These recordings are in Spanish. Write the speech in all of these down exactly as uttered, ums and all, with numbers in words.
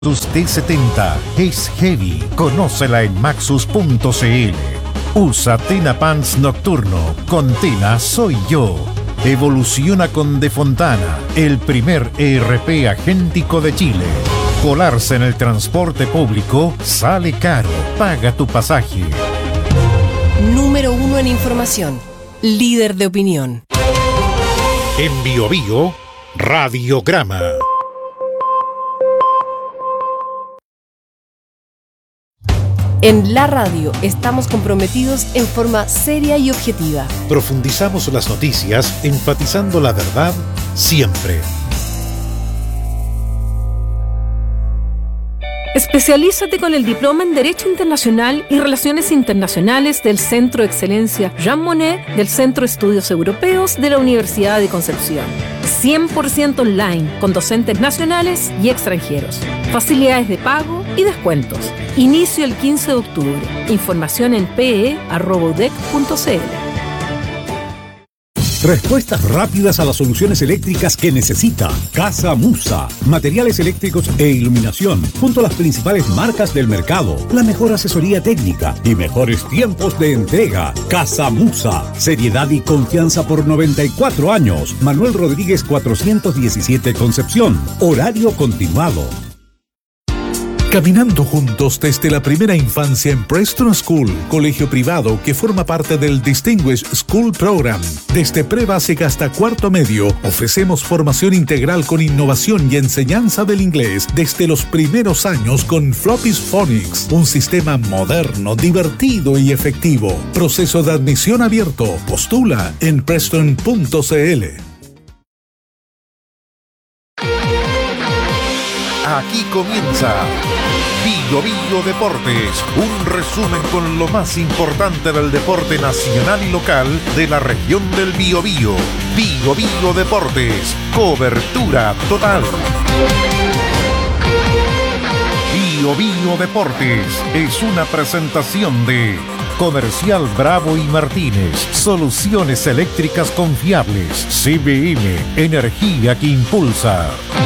Maxus T setenta es heavy. Conócela en maxus punto cl. Usa Tena Pants Nocturno. Con Tena soy yo. Evoluciona con De Fontana, el primer E R P agéntico de Chile. Colarse en el transporte público sale caro. Paga tu pasaje. Número uno en información. Líder de opinión. En Bio Bio, Radiograma. En la radio estamos comprometidos en forma seria y objetiva. Profundizamos las noticias, enfatizando la verdad siempre. Especialízate con el diploma en Derecho Internacional y Relaciones Internacionales del Centro de Excelencia Jean Monnet del Centro de Estudios Europeos de la Universidad de Concepción. cien por ciento online, con docentes nacionales y extranjeros. Facilidades de pago y descuentos. Inicio el quince de octubre. Información en pe e arroba u d e c punto c l. Respuestas rápidas a las soluciones eléctricas que necesita. Casa Musa. Materiales eléctricos e iluminación, junto a las principales marcas del mercado. La mejor asesoría técnica y mejores tiempos de entrega. Casa Musa. Seriedad y confianza por noventa y cuatro años. Manuel Rodríguez cuatrocientos diecisiete Concepción. Horario continuado. Caminando juntos desde la primera infancia en Preston School, colegio privado que forma parte del Distinguished School Program. Desde pre-básica hasta cuarto medio, ofrecemos formación integral con innovación y enseñanza del inglés desde los primeros años con Floppy's Phonics, un sistema moderno, divertido y efectivo. Proceso de admisión abierto. Postula en preston punto c l. Aquí comienza Bio Bio Deportes, un resumen con lo más importante del deporte nacional y local de la región del Biobío. Bio Bio Deportes, cobertura total. Bio Bio Deportes es una presentación de Comercial Bravo y Martínez, soluciones eléctricas confiables. C B M, energía que impulsa.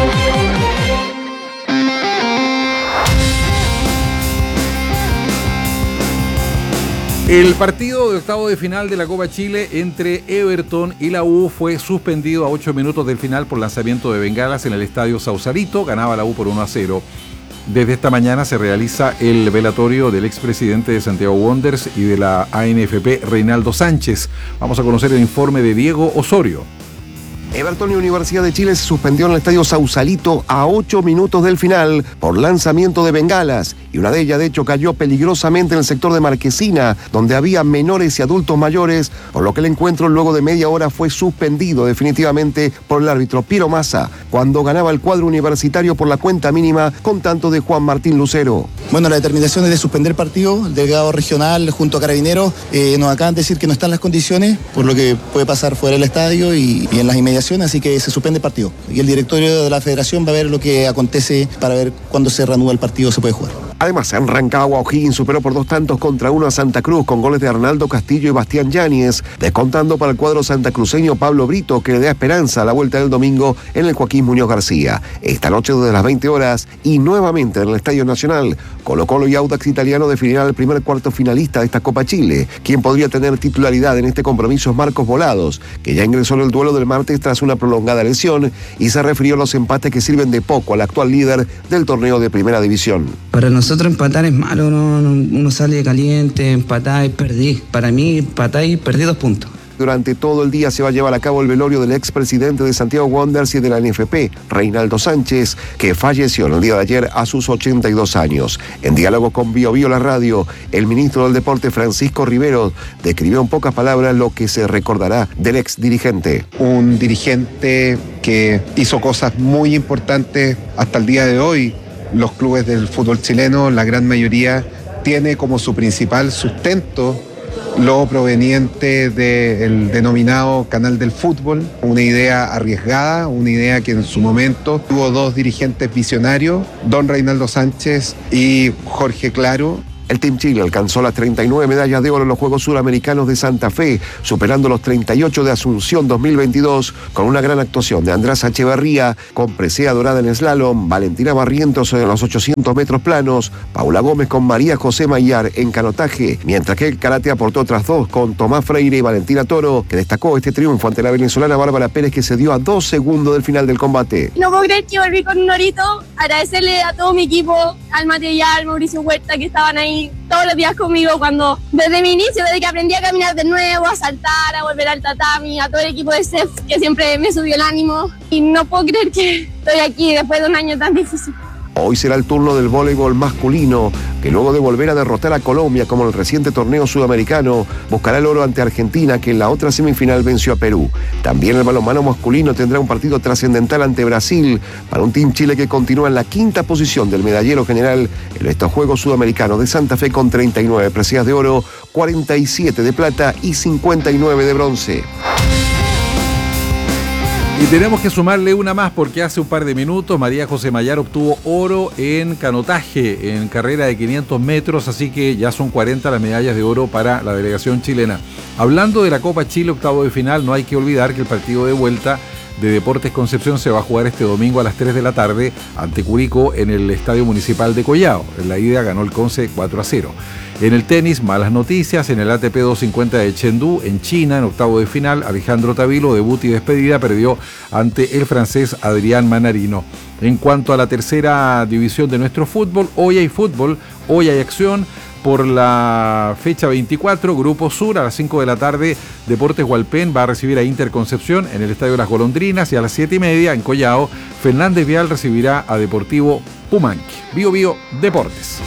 El partido de octavo de final de la Copa Chile entre Everton y la U fue suspendido a ocho minutos del final por lanzamiento de bengalas en el estadio Sausalito. Ganaba la U por uno a cero. Desde esta mañana se realiza el velatorio del expresidente de Santiago Wanderers y de la A N F P, Reinaldo Sánchez. Vamos a conocer el informe de Diego Osorio. Everton y Universidad de Chile se suspendió en el estadio Sausalito a ocho minutos del final por lanzamiento de bengalas, y una de ellas de hecho cayó peligrosamente en el sector de Marquesina, donde había menores y adultos mayores, por lo que el encuentro luego de media hora fue suspendido definitivamente por el árbitro Piero Massa, cuando ganaba el cuadro universitario por la cuenta mínima con tanto de Juan Martín Lucero. Bueno, la determinación es de suspender el partido. El delegado regional junto a Carabineros eh, nos acaban de decir que no están las condiciones, por lo que puede pasar fuera del estadio y, y en las inmediaciones, así que se suspende el partido. Y el directorio de la federación va a ver lo que acontece para ver cuándo se reanuda el partido, se puede jugar. Además, en Rancagua, O'Higgins superó por dos tantos contra uno a Santa Cruz con goles de Arnaldo Castillo y Bastián Yáñez, descontando para el cuadro santacruceño Pablo Brito, que le da esperanza a la vuelta del domingo en el Joaquín Muñoz García. Esta noche desde las veinte horas y nuevamente en el Estadio Nacional, Colo-Colo y Audax Italiano definirán el primer cuarto finalista de esta Copa Chile. Quien podría tener titularidad en este compromiso es Marcos Volados, que ya ingresó en el duelo del martes tras una prolongada lesión y se refirió a los empates que sirven de poco al actual líder del torneo de Primera División. Para nosotros empatar es malo, no, no, uno sale caliente, empatar y perdí. Para mí empatar y perdí dos puntos. Durante todo el día se va a llevar a cabo el velorio del expresidente de Santiago Wanderers y de la A N F P, Reinaldo Sánchez, que falleció en el día de ayer a sus ochenta y dos años. En diálogo con Bio Bio la radio, el ministro del Deporte, Francisco Rivero, describió en pocas palabras lo que se recordará del ex dirigente. Un dirigente que hizo cosas muy importantes hasta el día de hoy. Los clubes del fútbol chileno, la gran mayoría, tiene como su principal sustento lo proveniente del denominado canal del fútbol, una idea arriesgada, una idea que en su momento tuvo dos dirigentes visionarios, don Reinaldo Sánchez y Jorge Claro, El Team Chile alcanzó las treinta y nueve medallas de oro en los Juegos Suramericanos de Santa Fe, superando los treinta y ocho de Asunción dos mil veintidós, con una gran actuación de András Echeverría, con presea dorada en slalom, Valentina Barrientos en los ochocientos metros planos, Paula Gómez con María José Mayar en canotaje, mientras que el karate aportó otras dos con Tomás Freire y Valentina Toro, que destacó este triunfo ante la venezolana Bárbara Pérez, que se dio a dos segundos del final del combate. No puedo creer que volví con un orito, agradecerle a todo mi equipo, al material, Mauricio Huerta, que estaban ahí todos los días conmigo cuando, desde mi inicio, desde que aprendí a caminar de nuevo, a saltar, a volver al tatami, a todo el equipo de C E F que siempre me subió el ánimo, y no puedo creer que estoy aquí después de un año tan difícil. Hoy será el turno del voleibol masculino, que luego de volver a derrotar a Colombia como en el reciente torneo sudamericano, buscará el oro ante Argentina, que en la otra semifinal venció a Perú. También el balonmano masculino tendrá un partido trascendental ante Brasil, para un Team Chile que continúa en la quinta posición del medallero general en estos Juegos Sudamericanos de Santa Fe, con treinta y nueve preseas de oro, cuarenta y siete de plata y cincuenta y nueve de bronce. Y tenemos que sumarle una más, porque hace un par de minutos María José Mayar obtuvo oro en canotaje, en carrera de quinientos metros, así que ya son cuarenta las medallas de oro para la delegación chilena. Hablando de la Copa Chile octavo de final, no hay que olvidar que el partido de vuelta de Deportes Concepción se va a jugar este domingo a las tres de la tarde ante Curicó en el Estadio Municipal de Collao. En la ida ganó el Conce cuatro a cero. En el tenis, malas noticias. En el A T P doscientos cincuenta de Chengdu, en China, en octavo de final, Alejandro Tavilo, debut y despedida, perdió ante el francés Adrián Manarino. En cuanto a la tercera división de nuestro fútbol, hoy hay fútbol, hoy hay acción. Por la fecha veinticuatro, Grupo Sur, a las cinco de la tarde, Deportes Hualpén va a recibir a Inter Concepción en el Estadio Las Golondrinas, y a las siete y media, en Collao, Fernández Vial recibirá a Deportivo Pumanque. Bio Bio Deportes.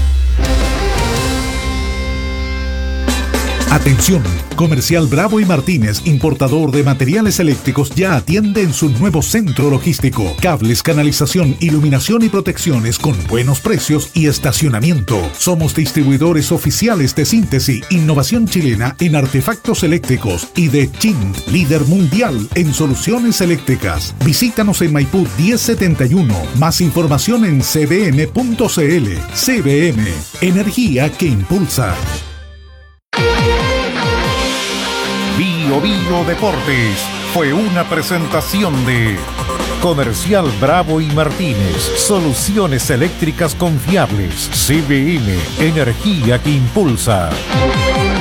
Atención, Comercial Bravo y Martínez, importador de materiales eléctricos, ya atiende en su nuevo centro logístico. Cables, canalización, iluminación y protecciones con buenos precios y estacionamiento. Somos distribuidores oficiales de Síntesis, innovación chilena en artefactos eléctricos, y de Chint, líder mundial en soluciones eléctricas. Visítanos en Maipú diez setenta y uno. Más información en c b m punto c l. C B M, energía que impulsa. Bio Bio Deportes fue una presentación de Comercial Bravo y Martínez, soluciones eléctricas confiables. C B M, energía que impulsa.